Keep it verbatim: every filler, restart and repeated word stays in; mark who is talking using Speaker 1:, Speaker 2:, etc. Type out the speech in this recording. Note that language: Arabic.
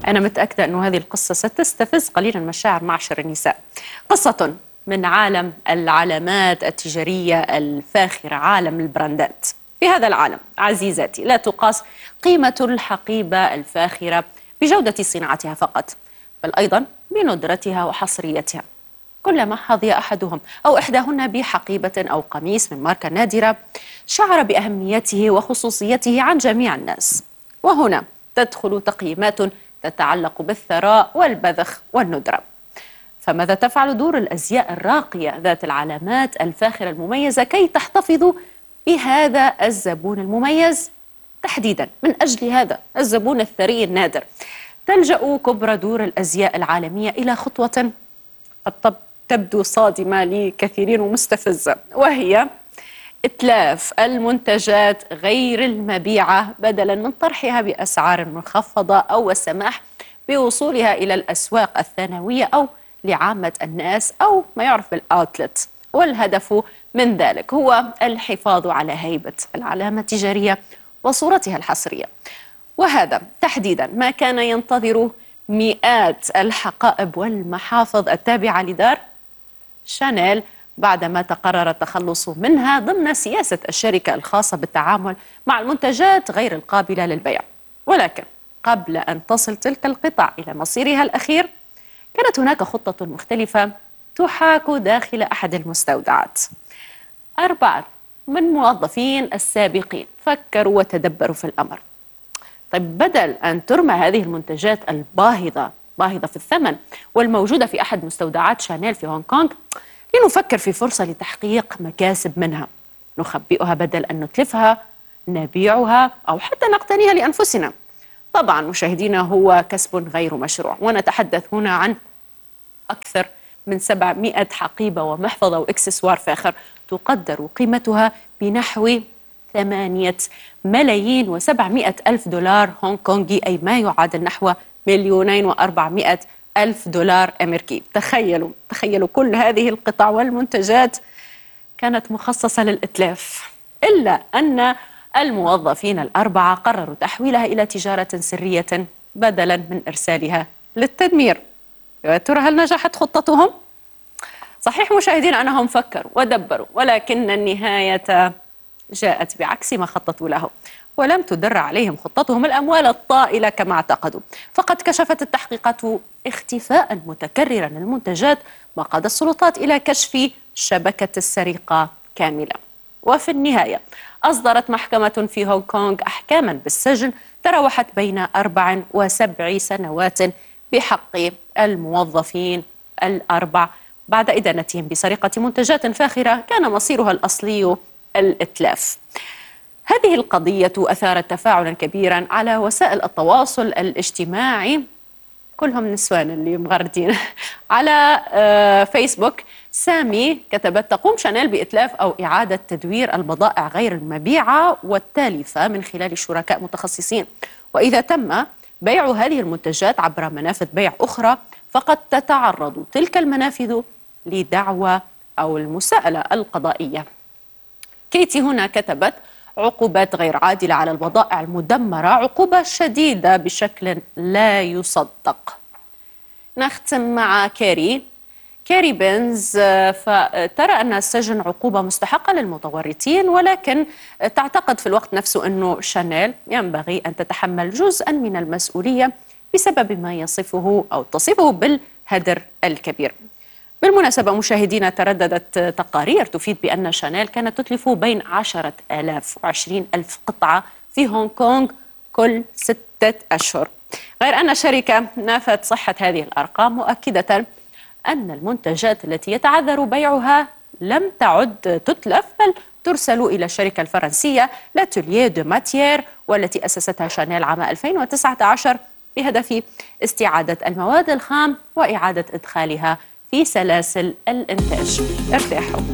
Speaker 1: أنا متأكدة أن هذه القصة ستستفز قليلا مشاعر معشر النساء. قصة من عالم العلامات التجارية الفاخرة، عالم البراندات. في هذا العالم عزيزاتي لا تقاس قيمة الحقيبة الفاخرة بجودة صناعتها فقط، بل أيضا بندرتها وحصريتها. كلما حظي أحدهم أو إحداهن بحقيبة أو قميص من ماركة نادرة شعر بأهميته وخصوصيته عن جميع الناس. وهنا تدخل تقييمات تتعلق بالثراء والبذخ والندرة. فماذا تفعل دور الأزياء الراقية ذات العلامات الفاخرة المميزة كي تحتفظ بهذا الزبون المميز تحديدا؟ من أجل هذا الزبون الثري النادر تلجأ كبرى دور الأزياء العالمية إلى خطوة قد تبدو صادمة لكثيرين ومستفزة، وهي إتلاف المنتجات غير المبيعة بدلا من طرحها بأسعار منخفضة أو السماح بوصولها إلى الأسواق الثانوية أو لعامة الناس أو ما يعرف بالأوتلت. والهدف من ذلك هو الحفاظ على هيبة العلامة التجارية وصورتها الحصرية. وهذا تحديدا ما كان ينتظر مئات الحقائب والمحافظ التابعة لدار شانيل بعدما تقرر التخلص منها ضمن سياسة الشركة الخاصة بالتعامل مع المنتجات غير القابلة للبيع. ولكن قبل أن تصل تلك القطع إلى مصيرها الأخير كانت هناك خطة مختلفة تحاك داخل أحد المستودعات. أربعة من موظفين السابقين فكروا وتدبروا في الأمر. طيب، بدل أن ترمى هذه المنتجات الباهظة باهظة في الثمن والموجودة في أحد مستودعات شانيل في هونغ كونغ، لنفكر في فرصة لتحقيق مكاسب منها. نخبئها بدل أن نتلفها، نبيعها أو حتى نقتنيها لأنفسنا. طبعا مشاهدينا هو كسب غير مشروع، ونتحدث هنا عن أكثر من سبعمئة حقيبة ومحفظة وإكسسوار فاخر تقدر قيمتها بنحو ثمانية ملايين وسبعمائة ألف دولار هونغ كونغي، أي ما يعادل نحو مليونين وأربعمائة ألف دولار أمريكي. تخيلوا تخيلوا كل هذه القطع والمنتجات كانت مخصصة للإتلاف، إلا أن الموظفين الأربعة قرروا تحويلها إلى تجارة سرية بدلا من إرسالها للتدمير. يا ترى هل نجحت خطتهم؟ صحيح مشاهدين أنهم فكروا ودبروا، ولكن النهاية جاءت بعكس ما خططوا له، ولم تدر عليهم خطتهم الأموال الطائلة كما اعتقدوا. فقد كشفت التحقيقات اختفاء متكررا للمنتجات، ما قاد السلطات إلى كشف شبكة السرقة كاملة. وفي النهاية أصدرت محكمة في هونغ كونغ أحكاما بالسجن تراوحت بين أربع وسبع سنوات بحق الموظفين الأربع بعد إدانتهم بسرقة منتجات فاخرة كان مصيرها الأصلي الإتلاف. هذه القضية أثارت تفاعلا كبيرا على وسائل التواصل الاجتماعي، كلهم نسوان اللي مغردين. على فيسبوك سامي كتبت: تقوم شانيل بإتلاف أو إعادة تدوير البضائع غير المبيعة والتالفة من خلال شركاء متخصصين، وإذا تم بيع هذه المنتجات عبر منافذ بيع أخرى فقد تتعرض تلك المنافذ لدعوى أو المساءلة القضائية. كيتي هنا كتبت: عقوبات غير عادلة على البضائع المدمرة، عقوبة شديدة بشكل لا يصدق. نختم مع كاري كاري بنز، فترى أن السجن عقوبة مستحقة للمتورطين، ولكن تعتقد في الوقت نفسه أنه شانيل ينبغي أن تتحمل جزءا من المسؤولية بسبب ما يصفه أو تصفه بالهدر الكبير. بالمناسبة مشاهدينا، ترددت تقارير تفيد بأن شانيل كانت تتلف بين عشرة آلاف وعشرين ألف قطعة في هونغ كونغ كل ستة أشهر. غير أن الشركة نافت صحة هذه الأرقام، مؤكدة أن المنتجات التي يتعذر بيعها لم تعد تتلف بل ترسل إلى الشركة الفرنسية لاتولييه دو ماتيير، والتي أسستها شانيل عام ألفين وتسعة عشر بهدف استعادة المواد الخام وإعادة إدخالها في سلاسل الإنتاج. ارتاحوا.